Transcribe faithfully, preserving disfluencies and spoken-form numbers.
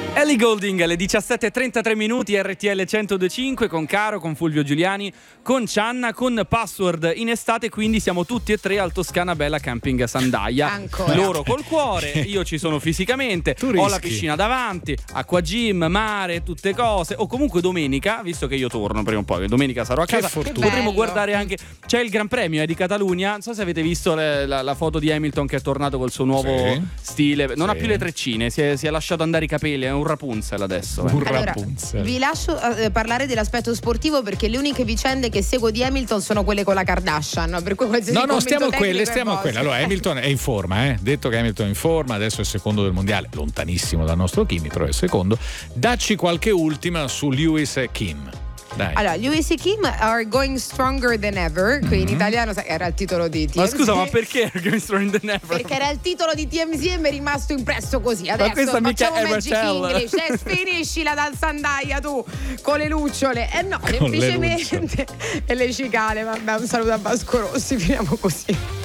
Ellie Goulding alle diciassette e trentatré minuti, R T L centodue e cinque con Caro, con Fulvio Giuliani, con Cianna, con Password in estate, quindi siamo tutti e tre al Toscana Bella Camping Sandaia. Ancora. Loro col cuore, io ci sono fisicamente, Tu ho rischi. la piscina davanti, acqua gym, mare, tutte cose. O comunque domenica, visto che io torno prima o poi, domenica sarò a Che casa, fortuna. potremo Bello. guardare anche, c'è il Gran Premio eh, di Catalunya, non so se avete visto le- la, la foto di Hamilton che è tornato col suo nuovo Sì. stile, non ha Sì. più le treccine, si è, si è lasciato andare i capelli, è un Rapunzel adesso. eh. Un Allora, Rapunzel. vi lascio eh, parlare dell'aspetto sportivo, perché le uniche vicende che seguo di Hamilton sono quelle con la Kardashian, per cui qualsiasi No, no, commento stiamo a tecnico quelle, è stiamo a vostro. quelle. Allora, Hamilton è in forma, eh? Detto che Hamilton è in forma, adesso è il secondo del mondiale, lontanissimo dal nostro Kimi, però è il secondo. Dacci qualche ultima su Lewis e Kim. Dai. Allora, Lewis e Kim are going stronger than ever. Qui in italiano sai, era il titolo di T M Z. Ma scusa, ma perché Game Strong the Never? Perché era il titolo di T M Z e mi è rimasto impresso così. Adesso questa mica facciamo è Magic Rachel. English, eh, finisci la danzandaia tu con le lucciole. Eh no, le semplicemente e le cicale. Vabbè, un saluto a Vasco Rossi, finiamo così.